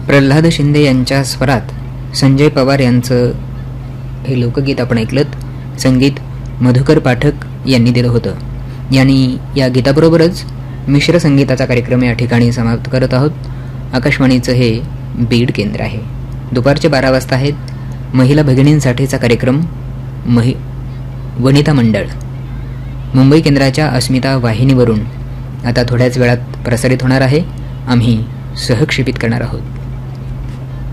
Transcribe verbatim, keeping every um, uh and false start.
प्रल्हाद शिंदे यांच्या स्वरात संजय पवार यांचं हे लोकगीत आपण ऐकलत. संगीत मधुकर पाठक यांनी दिलं होतं. यांनी या गीताबरोबरच मिश्र संगीताचा कार्यक्रम या ठिकाणी समाप्त करत आहोत. आकाशवाणीचं हे बीड केंद्र आहे. दुपारचे बारा वाजता आहेत महिला भगिनींसाठीचा कार्यक्रम महि वनिता मंडळ मुंबई केंद्राच्या अस्मिता वाहिनीवरून आता थोड्याच वेळात प्रसारित होणार आहे. आम्ही सहक्षेपित करणार आहोत.